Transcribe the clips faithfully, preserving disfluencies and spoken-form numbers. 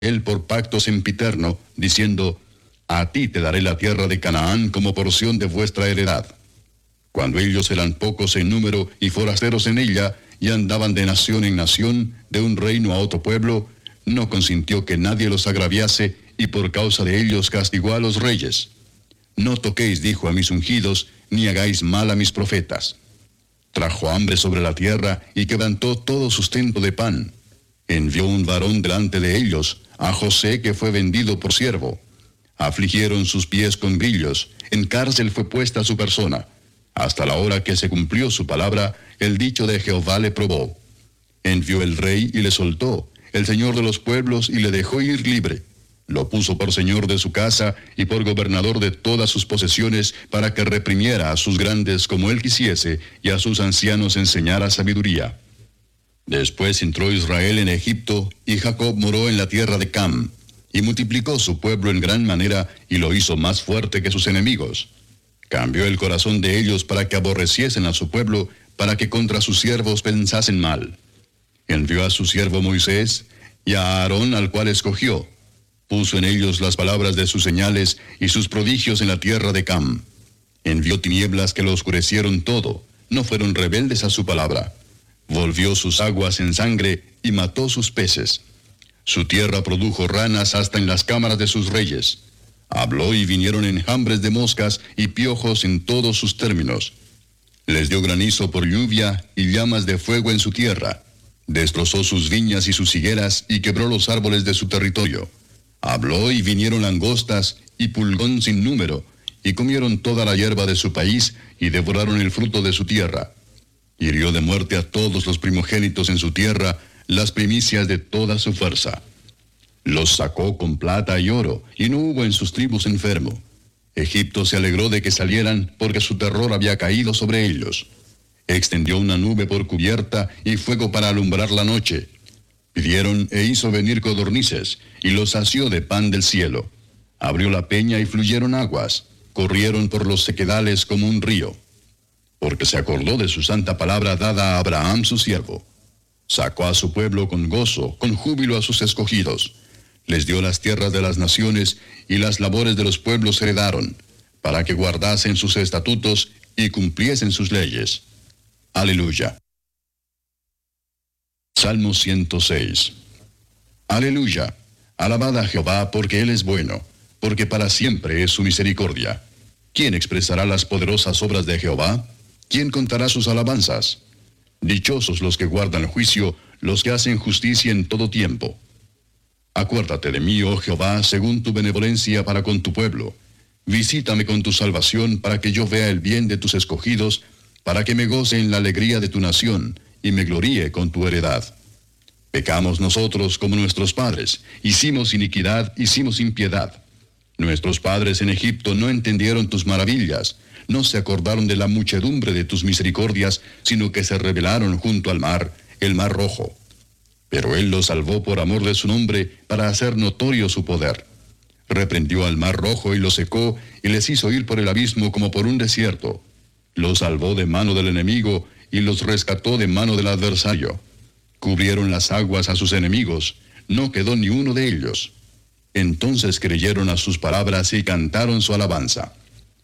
él por pacto sempiterno, diciendo: a ti te daré la tierra de Canaán como porción de vuestra heredad. Cuando ellos eran pocos en número y forasteros en ella, y andaban de nación en nación, de un reino a otro pueblo, no consintió que nadie los agraviase, y por causa de ellos castigó a los reyes. No toquéis, dijo, a mis ungidos, ni hagáis mal a mis profetas. Trajo hambre sobre la tierra, y quebrantó todo sustento de pan. Envió un varón delante de ellos, a José, que fue vendido por siervo. Afligieron sus pies con grillos, en cárcel fue puesta su persona. Hasta la hora que se cumplió su palabra, el dicho de Jehová le probó. Envió el rey y le soltó, el señor de los pueblos, y le dejó ir libre. Lo puso por señor de su casa y por gobernador de todas sus posesiones, para que reprimiera a sus grandes como él quisiese, y a sus ancianos enseñara sabiduría. Después entró Israel en Egipto, y Jacob moró en la tierra de Cam, y multiplicó su pueblo en gran manera, y lo hizo más fuerte que sus enemigos. Cambió el corazón de ellos para que aborreciesen a su pueblo, para que contra sus siervos pensasen mal. Envió a su siervo Moisés, y a Aarón, al cual escogió. Puso en ellos las palabras de sus señales, y sus prodigios en la tierra de Cam. Envió tinieblas que lo oscurecieron todo, no fueron rebeldes a su palabra. Volvió sus aguas en sangre, y mató sus peces. Su tierra produjo ranas hasta en las cámaras de sus reyes. Habló y vinieron enjambres de moscas y piojos en todos sus términos. Les dio granizo por lluvia y llamas de fuego en su tierra. Destrozó sus viñas y sus higueras y quebró los árboles de su territorio. Habló y vinieron langostas y pulgón sin número, y comieron toda la hierba de su país y devoraron el fruto de su tierra. Hirió de muerte a todos los primogénitos en su tierra, las primicias de toda su fuerza. Los sacó con plata y oro, y no hubo en sus tribus enfermo. Egipto se alegró de que salieran, porque su terror había caído sobre ellos. Extendió una nube por cubierta y fuego para alumbrar la noche. Pidieron e hizo venir codornices, y los sació de pan del cielo. Abrió la peña y fluyeron aguas, corrieron por los sequedales como un río. Porque se acordó de su santa palabra dada a Abraham su siervo. Sacó a su pueblo con gozo, con júbilo a sus escogidos. Les dio las tierras de las naciones, y las labores de los pueblos heredaron, para que guardasen sus estatutos y cumpliesen sus leyes. Aleluya. Salmo ciento seis. Aleluya. Alabad a Jehová, porque Él es bueno, porque para siempre es su misericordia. ¿Quién expresará las poderosas obras de Jehová? ¿Quién contará sus alabanzas? Dichosos los que guardan juicio, los que hacen justicia en todo tiempo. Acuérdate de mí, oh Jehová, según tu benevolencia para con tu pueblo. Visítame con tu salvación, para que yo vea el bien de tus escogidos, para que me goce en la alegría de tu nación, y me gloríe con tu heredad. Pecamos nosotros como nuestros padres, hicimos iniquidad, hicimos impiedad. Nuestros padres en Egipto no entendieron tus maravillas, no se acordaron de la muchedumbre de tus misericordias, sino que se rebelaron junto al mar, el mar rojo. Pero él los salvó por amor de su nombre, para hacer notorio su poder. Reprendió al mar rojo y lo secó, y les hizo ir por el abismo como por un desierto. Los salvó de mano del enemigo, y los rescató de mano del adversario. Cubrieron las aguas a sus enemigos, no quedó ni uno de ellos. Entonces creyeron a sus palabras y cantaron su alabanza.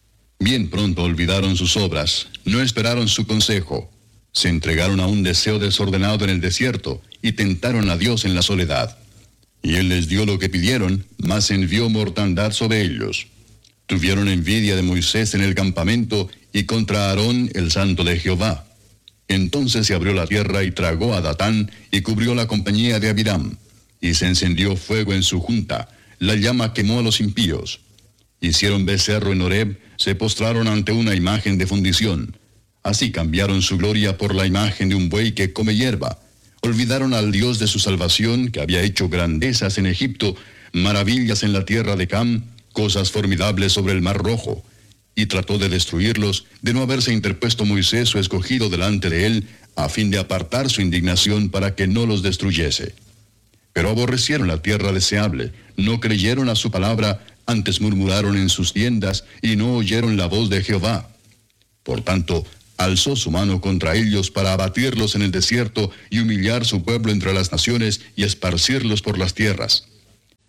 Bien pronto olvidaron sus obras, no esperaron su consejo. Se entregaron a un deseo desordenado en el desierto, y tentaron a Dios en la soledad. Y él les dio lo que pidieron, mas envió mortandad sobre ellos. Tuvieron envidia de Moisés en el campamento, y contra Aarón, el santo de Jehová. Entonces se abrió la tierra y tragó a Datán, y cubrió la compañía de Abiram. Y se encendió fuego en su junta, la llama quemó a los impíos. Hicieron becerro en Horeb, se postraron ante una imagen de fundición. Así cambiaron su gloria por la imagen de un buey que come hierba. Olvidaron al Dios de su salvación, que había hecho grandezas en Egipto, maravillas en la tierra de Cam, cosas formidables sobre el mar rojo. Y trató de destruirlos, de no haberse interpuesto Moisés su escogido delante de él, a fin de apartar su indignación para que no los destruyese. Pero aborrecieron la tierra deseable, no creyeron a su palabra, antes murmuraron en sus tiendas, y no oyeron la voz de Jehová. Por tanto, alzó su mano contra ellos para abatirlos en el desierto y humillar su pueblo entre las naciones y esparcirlos por las tierras.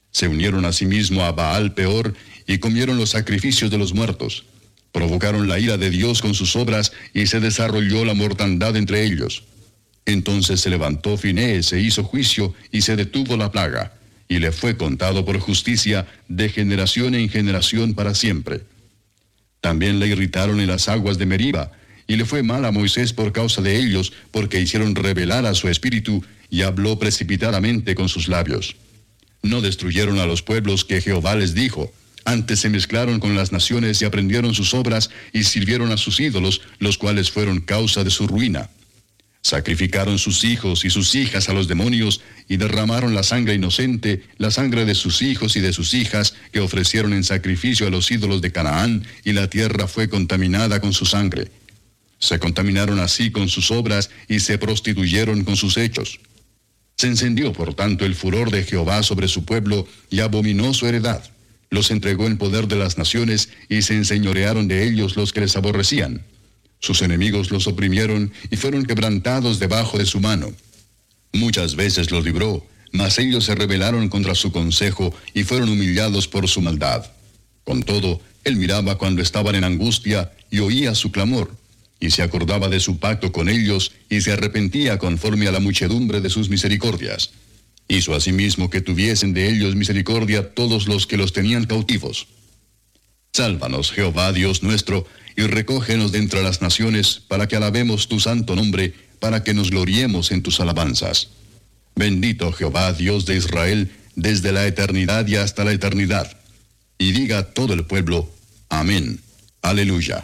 Se unieron asimismo a Baal Peor y comieron los sacrificios de los muertos. Provocaron la ira de Dios con sus obras y se desarrolló la mortandad entre ellos. Entonces se levantó Finehés e hizo juicio y se detuvo la plaga, y le fue contado por justicia de generación en generación para siempre. También le irritaron en las aguas de Meriba, y le fue mal a Moisés por causa de ellos, porque hicieron rebelar a su espíritu, y habló precipitadamente con sus labios. No destruyeron a los pueblos que Jehová les dijo, antes se mezclaron con las naciones y aprendieron sus obras y sirvieron a sus ídolos, los cuales fueron causa de su ruina. Sacrificaron sus hijos y sus hijas a los demonios y derramaron la sangre inocente, la sangre de sus hijos y de sus hijas que ofrecieron en sacrificio a los ídolos de Canaán, y la tierra fue contaminada con su sangre. Se contaminaron así con sus obras y se prostituyeron con sus hechos. Se encendió por tanto el furor de Jehová sobre su pueblo y abominó su heredad. Los entregó en poder de las naciones y se enseñorearon de ellos los que les aborrecían. Sus enemigos los oprimieron y fueron quebrantados debajo de su mano. Muchas veces los libró, mas ellos se rebelaron contra su consejo y fueron humillados por su maldad. Con todo, él miraba cuando estaban en angustia y oía su clamor, y se acordaba de su pacto con ellos y se arrepentía conforme a la muchedumbre de sus misericordias. Hizo asimismo que tuviesen de ellos misericordia todos los que los tenían cautivos. Sálvanos, Jehová Dios nuestro, y recógenos de entre las naciones, para que alabemos tu santo nombre, para que nos gloriemos en tus alabanzas. Bendito Jehová, Dios de Israel, desde la eternidad y hasta la eternidad. Y diga todo el pueblo, amén. Aleluya.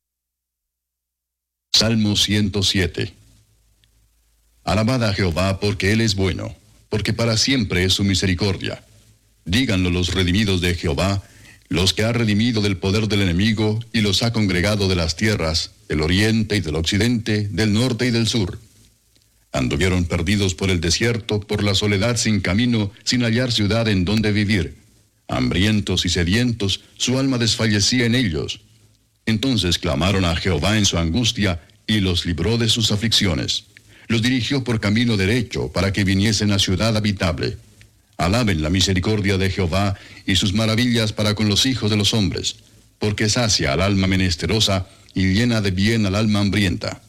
Salmo ciento siete. Alabad a Jehová porque Él es bueno, porque para siempre es su misericordia. Díganlo los redimidos de Jehová, los que ha redimido del poder del enemigo y los ha congregado de las tierras, del oriente y del occidente, del norte y del sur. Anduvieron perdidos por el desierto, por la soledad sin camino, sin hallar ciudad en donde vivir. Hambrientos y sedientos, su alma desfallecía en ellos. Entonces clamaron a Jehová en su angustia, y los libró de sus aflicciones. Los dirigió por camino derecho, para que viniesen a ciudad habitable. Alaben la misericordia de Jehová y sus maravillas para con los hijos de los hombres, porque sacia al alma menesterosa y llena de bien al alma hambrienta.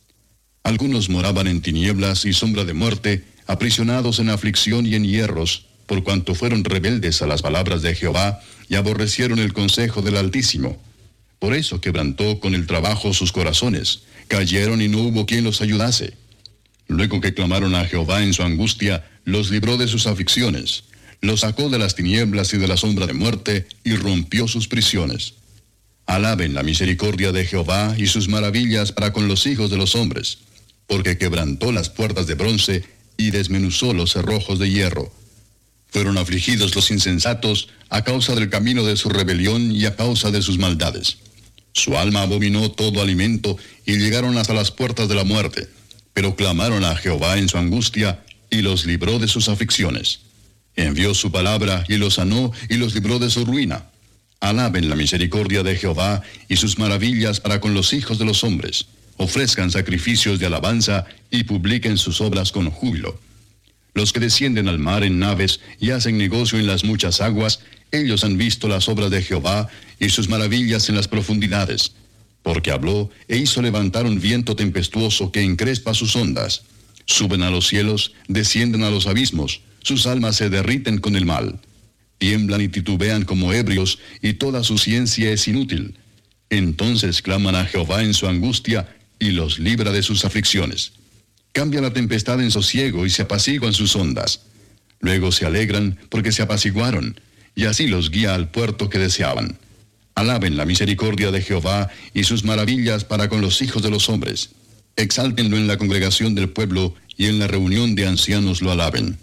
Algunos moraban en tinieblas y sombra de muerte, aprisionados en aflicción y en hierros, por cuanto fueron rebeldes a las palabras de Jehová y aborrecieron el consejo del Altísimo. Por eso quebrantó con el trabajo sus corazones, cayeron y no hubo quien los ayudase. Luego que clamaron a Jehová en su angustia, los libró de sus aflicciones, los sacó de las tinieblas y de la sombra de muerte, y rompió sus prisiones. Alaben la misericordia de Jehová y sus maravillas para con los hijos de los hombres, porque quebrantó las puertas de bronce y desmenuzó los cerrojos de hierro. Fueron afligidos los insensatos a causa del camino de su rebelión y a causa de sus maldades. Su alma abominó todo alimento y llegaron hasta las puertas de la muerte, pero clamaron a Jehová en su angustia y los libró de sus aflicciones. Envió su palabra y los sanó y los libró de su ruina. Alaben la misericordia de Jehová y sus maravillas para con los hijos de los hombres. Ofrezcan sacrificios de alabanza y publiquen sus obras con júbilo. Los que descienden al mar en naves y hacen negocio en las muchas aguas, ellos han visto las obras de Jehová y sus maravillas en las profundidades. Porque habló e hizo levantar un viento tempestuoso que encrespa sus ondas. Suben a los cielos, descienden a los abismos, sus almas se derriten con el mal. Tiemblan y titubean como ebrios, y toda su ciencia es inútil. Entonces claman a Jehová en su angustia, y los libra de sus aflicciones. Cambia la tempestad en sosiego, y se apaciguan sus ondas. Luego se alegran, porque se apaciguaron, y así los guía al puerto que deseaban. Alaben la misericordia de Jehová y sus maravillas para con los hijos de los hombres. Exáltenlo en la congregación del pueblo, y en la reunión de ancianos lo alaben.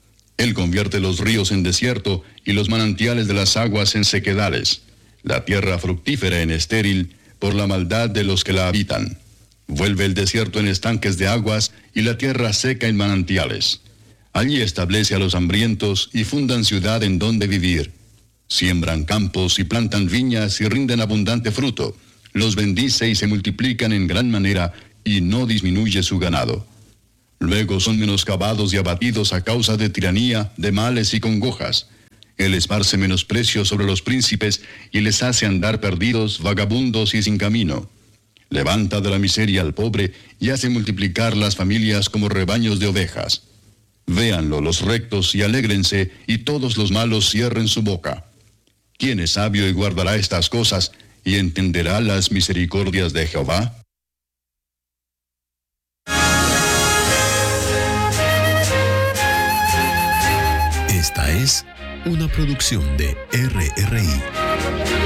Él convierte los ríos en desierto, y los manantiales de las aguas en sequedales. La tierra fructífera en estéril, por la maldad de los que la habitan. Vuelve el desierto en estanques de aguas, y la tierra seca en manantiales. Allí establece a los hambrientos, y fundan ciudad en donde vivir. Siembran campos y plantan viñas y rinden abundante fruto. Los bendice y se multiplican en gran manera, y no disminuye su ganado. Luego son menoscabados y abatidos a causa de tiranía, de males y congojas. Él esparce menosprecio sobre los príncipes y les hace andar perdidos, vagabundos y sin camino. Levanta de la miseria al pobre y hace multiplicar las familias como rebaños de ovejas. Véanlo los rectos y alégrense, y todos los malos cierren su boca. ¿Quién es sabio y guardará estas cosas, y entenderá las misericordias de Jehová? Esta es una producción de R R I.